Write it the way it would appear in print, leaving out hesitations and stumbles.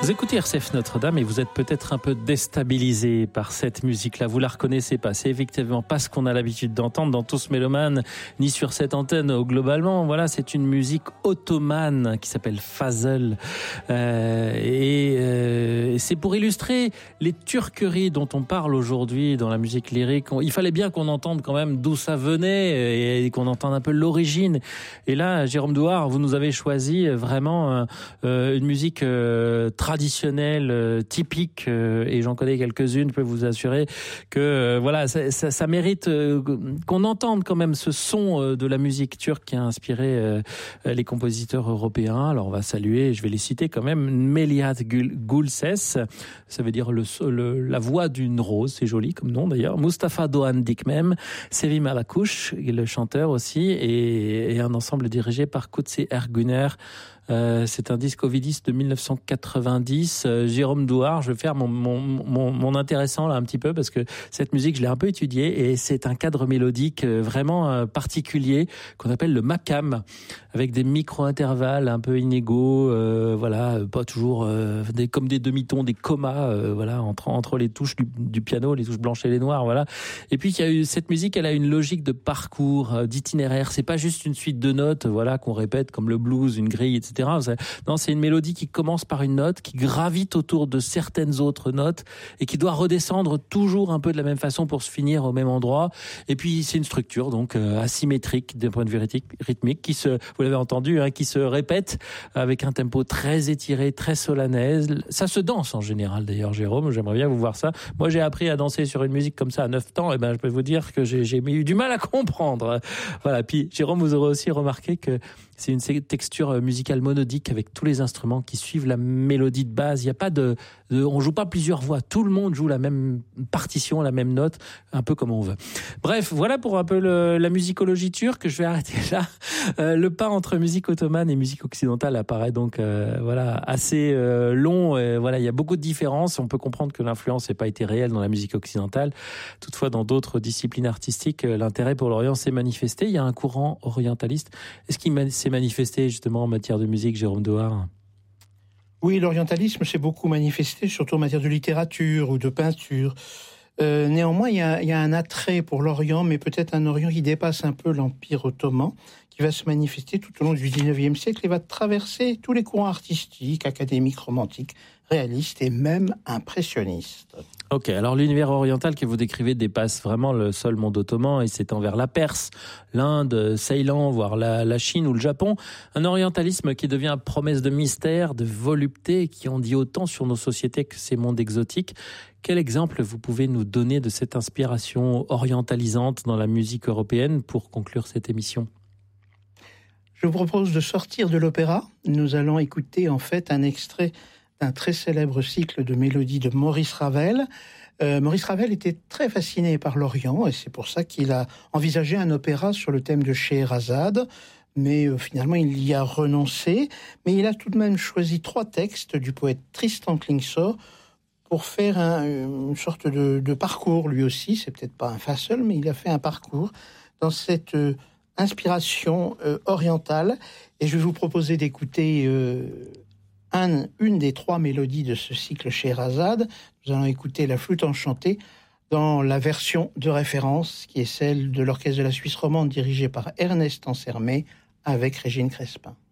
Vous écoutez RCF Notre-Dame et vous êtes peut-être un peu déstabilisé par cette musique-là. Vous la reconnaissez pas. C'est effectivement pas ce qu'on a l'habitude d'entendre dans Tous Mélomanes, ni sur cette antenne globalement. Voilà, c'est une musique ottomane qui s'appelle Fazıl. C'est pour illustrer les turqueries dont on parle aujourd'hui dans la musique lyrique. Il fallait bien qu'on entende quand même d'où ça venait et qu'on entende un peu l'origine. Et là, Jérôme Douard, vous nous avez choisi vraiment une musique traditionnelle, typique, et j'en connais quelques-unes, je peux vous assurer que voilà, ça mérite qu'on entende quand même ce son de la musique turque qui a inspiré les compositeurs européens. Alors on va saluer, je vais les citer quand même, Melihat Gülses, ça veut dire la voix d'une rose, c'est joli comme nom d'ailleurs, Mustafa Doğan Dikmem, Sevim Alakouch, le chanteur aussi, et un ensemble dirigé par Kutsi Erguner. C'est un disque ovidiste de 1990. Jérôme Douard, je vais faire mon intéressant là un petit peu parce que cette musique je l'ai un peu étudiée et c'est un cadre mélodique vraiment particulier qu'on appelle le makam, avec des micro-intervalles un peu inégaux, voilà, pas toujours comme des demi-tons, des comas, voilà, entre les touches du piano, les touches blanches et les noires, voilà. Et puis il y a eu cette musique, elle a une logique de parcours, d'itinéraire. C'est pas juste une suite de notes, voilà, qu'on répète comme le blues, une grille, etc. Non, c'est une mélodie qui commence par une note, qui gravite autour de certaines autres notes et qui doit redescendre toujours un peu de la même façon pour se finir au même endroit. Et puis c'est une structure donc asymétrique d'un point de vue rythmique vous l'avez entendu, qui se répète avec un tempo très étiré, très solennel. Ça se danse en général d'ailleurs, Jérôme, j'aimerais bien vous voir ça. Moi j'ai appris à danser sur une musique comme ça à 9 ans, et je peux vous dire que j'ai eu du mal à comprendre. Voilà, puis Jérôme, vous aurez aussi remarqué que c'est une texture musicale monodique avec tous les instruments qui suivent la mélodie de base. Il y a pas on joue pas plusieurs voix. Tout le monde joue la même partition, la même note, un peu comme on veut. Bref, voilà pour un peu la musicologie turque. Je vais arrêter là. Le pas entre musique ottomane et musique occidentale apparaît donc voilà assez long. Voilà, il y a beaucoup de différences. On peut comprendre que l'influence n'a pas été réelle dans la musique occidentale. Toutefois, dans d'autres disciplines artistiques, l'intérêt pour l'Orient s'est manifesté. Il y a un courant orientaliste. Est-ce qu'il s'est manifesté justement en matière de musique, Jérôme Douard ? Oui, l'orientalisme s'est beaucoup manifesté, surtout en matière de littérature ou de peinture. Néanmoins, il y a un attrait pour l'Orient, mais peut-être un Orient qui dépasse un peu l'Empire ottoman, qui va se manifester tout au long du XIXe siècle et va traverser tous les courants artistiques, académiques, romantiques, réalistes et même impressionnistes. Ok, alors l'univers oriental que vous décrivez dépasse vraiment le seul monde ottoman et s'étend vers la Perse, l'Inde, Ceylan, voire la Chine ou le Japon. Un orientalisme qui devient promesse de mystère, de volupté, qui en dit autant sur nos sociétés que ces mondes exotiques. Quel exemple vous pouvez nous donner de cette inspiration orientalisante dans la musique européenne pour conclure cette émission ? Je vous propose de sortir de l'opéra. Nous allons écouter en fait un extrait d'un très célèbre cycle de mélodies de Maurice Ravel. Maurice Ravel était très fasciné par l'Orient et c'est pour ça qu'il a envisagé un opéra sur le thème de Scheherazade, mais finalement il y a renoncé. Mais il a tout de même choisi 3 textes du poète Tristan Klingsor pour faire une sorte de parcours lui aussi. C'est peut-être pas un Fazıl, mais il a fait un parcours dans cette inspiration orientale. Et je vais vous proposer d'écouter une des 3 mélodies de ce cycle Scheherazade. Nous allons écouter la flûte enchantée dans la version de référence, qui est celle de l'Orchestre de la Suisse romande dirigé par Ernest Ansermet avec Régine Crespin.